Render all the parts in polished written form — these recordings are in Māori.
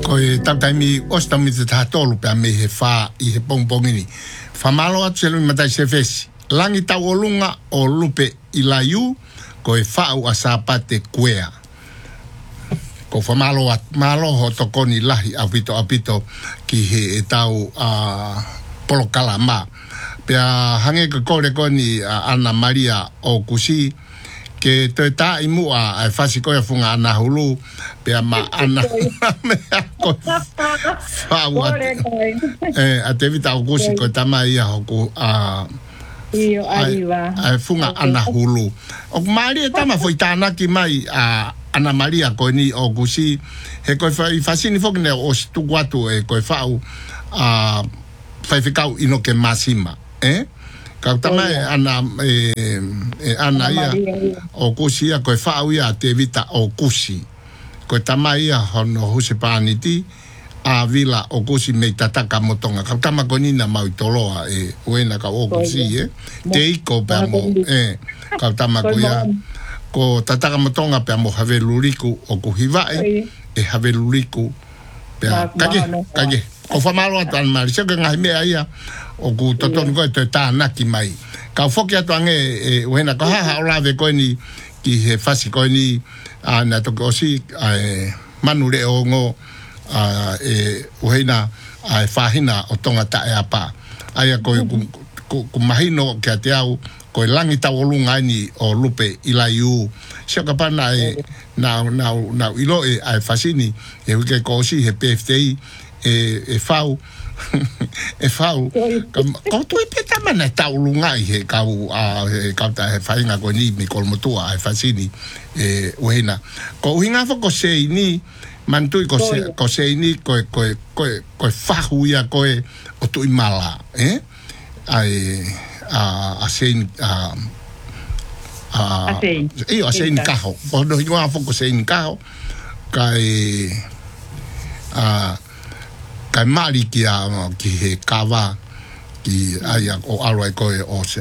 ko e tautaimi ostami te tātolu pia me he whā I he pongpongini. Whamalo atu se lui matai se fesi. Langi tau o lunga o lupe I la iu, ko e whau a sāpate kuea. Ko whamalo atu, malo ho tokoni lahi apito ki he e tau polokala mā. Pia hange ka kore koni Ana Maria o kusi, ke te tā imu a whasi koia funga ana hulu, pia ma ana mea ko whau a te vita o kusi ko tama ia hoku Io arriva. Funga ana hulu. O Maria tama foi tānaki mai a Ana Maria ko ni o kusi, he koe whasini whokine o stukwatu e koe whau whaiwhikau ino ke masima. Kau tamai ana ana ia o kusi ia koe whau ia te vita o kusi. Koe tamai ia hono huse pāniti a vila o kusi mei tataka motonga. Kau tama konina mau toloa uena ka o kusi te iko pia mo kau tama ko ia ko tataka motonga pia mo have luriku o kuhivae have luriku pia kage o whamaro atu Ana Maria seo ngahi mea ia o ku totonu koe te tānaki mai. Kau whoki atu ange uena ko haha o lawe koe ni ki he whasi koe ni na toki osi manure o ngō uheina whahina o tonga tae apa. Aia koe ku mahino kia te au koe langi tau o lunga ni o lupe I la iu. Seo ka pana nau ilo whasini wike ko osi he PFTI whau ko tui peta mana tau lunga I he kau ta he whainga koe ni me kolmotua whasini uheina. Ko uhinga whako se ini mantui ko se ini koe whahu ia koe o tui mala asein asein kaho ko no hiwa whako asein kaho kai mari ki he kawa ki aia o aloi koe o se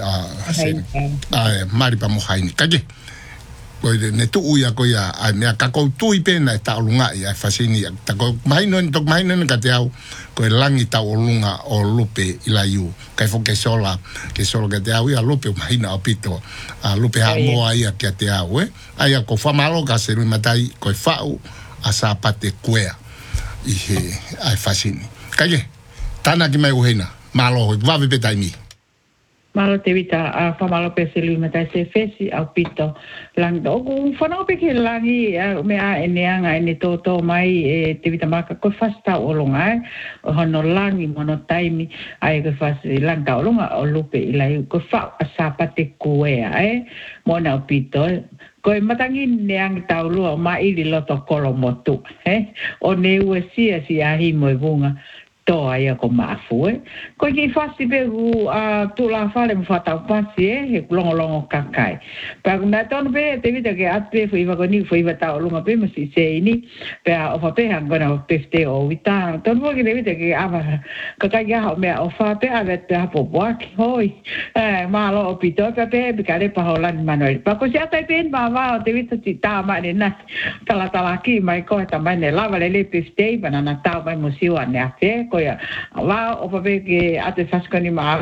mari pa mohaini kage koe ne tu uia koe ai mea kako tui pena e taulunga I whasini tako mahino ka te au koe langi taulunga o lupe I la iu kai fo ke sola ka te au ia lupe mahina o pito lupe ha moa ia kia te au aia ko whamalo ka se rui matai koe whau a sāpate kuea I he ai whasini kage tāna ki mai uheina malo hoi wawe pe taimi Malo te vita whamalo pe se lui matai se fesi au pito lang o whanau pe ke langi mea neanga ne toto mai te vita maka ko fasta o longa o hono langi mono taimi ai ko fasi langa o longa o lupe I la ko fa sapate kuea mona o pito ko matangi neang taulu o mai li loto kolo motu o ne uesia si ahi mo bunga toa ia ko mafu ko ki fasi be tu la fale mo fata pasi he longo kakai pa na ton be te vita ke atpe foi va koni foi va ta longa pe mo si se ini pe o fa pe hangona o peste o vita ton mo ke vita ke ava kakai ya me o fa pe ave te hapo boak hoi malo o pito pe kale pa holan manuel pa ko si atai pen ba va te vita ti ta ma ne na tala ki mai ko ta mai ne lava le peste banana ta mai mo si wa ne afe ya wa o pape ke ate faskani ma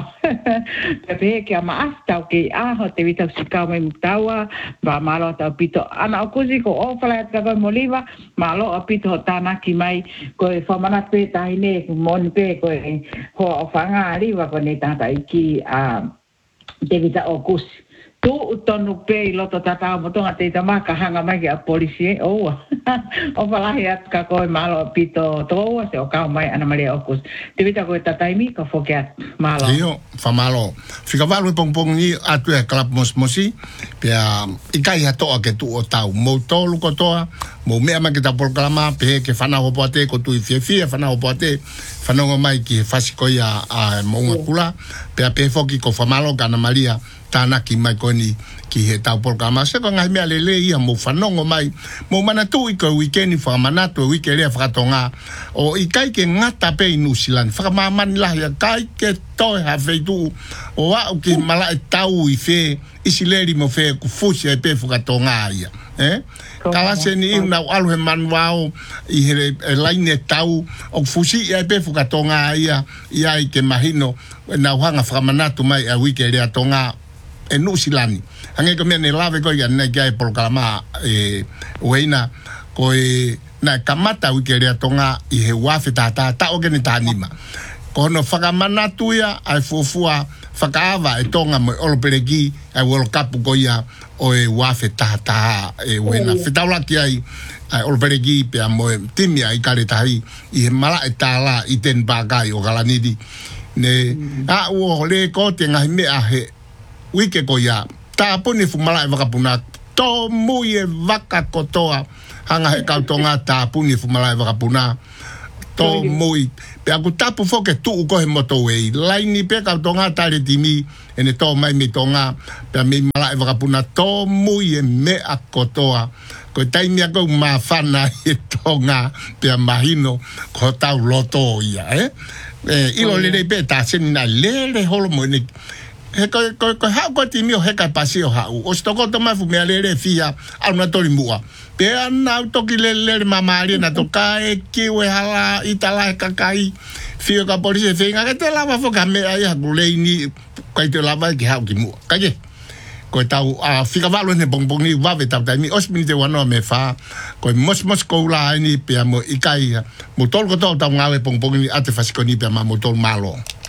pape ke ma asta ke ho te vita sika mai mutawa ba malo ta pito ana okuzi ko o fala ka moliva malo apito tana ki mai ko e famana pe taine mon pe ko ho ofanga riva ko ne tata iki te vita okuzi tu tonu pe loto tata mo tonga te tamaka hanga mai ke a polisi o falahi at ka ko malo pito to se o ka mai Ana Maria okus te vita ko tata mi ko fokia malo io fa malo fica valo pong ni atu e club mosmosi pia ikai hato ke tu o tau mo tolu ko toa mo me ama ke ta programa pe ke fana ho poate ko tu fie fana ho poate fana ngo mai ki fasiko ya a mo ngakula pe foki ko fa malo Ana Maria tāna ki mai koni ki he tau programa se ko ngai mea lele ia mo whanongo mai mo manatu I ko weekendi whamanatu wike rea whakatonga o I kai ke ngata pe I New Zealand whakamamani lahi a kai ke toi hawheitu o au ki mala e tau I fe isi leri mo fe ku fusi e pe whakatonga ia Kala se ni na alu he manuao I he laine tau o fusi ia pe fuka tonga ia I ke mahino na hanga whamanatu mai a wike rea tonga e nusilani. Hange ko mea ne lave ko ia nei kia polkalama weina ko na kamata wike rea tonga I he wafe tata ta o geni tanima. Ko no whakamanatu ia ai fufua whakaava tonga mo olopereki ai wolo kapu ko ia o wafe tata weina whetaulaki ai olopereki pe a mo timi ai kare tahi I he mala tala I ten bagai o galanidi. Ne a uo le ko te ngahi mea he wike ko ia ta puni fumala wakapuna to muie waka kotoa hanga he kautonga ta puni fumala wakapuna to mui pe aku tapu foke tu ko he moto wei laini pe kautonga tare timi ene to mai mi tonga pe mi mala wakapuna to muie mea kotoa ko taimi ako mafana he tonga pe mahino ko tau loto ia ilo le pe ta senina le holo mo ni he ko ha ko ti mio he ka pasio ha o stoko to ma fu me ale fia al na tori mua pe ana to ki le mamari na to kai ki we hala itala ka kai fio ka polisi finga que te lava fo ka me ai ha guleini kai te lava ki ha ki mua ka ye ko tau a fica valo ne bonbon ni va veta ta mi osmini te wano me fa ko mos ko la ni pe mo ikai mo tol ko to ta ngawe bonbon ni ate fasikoni pe ma mo tol malo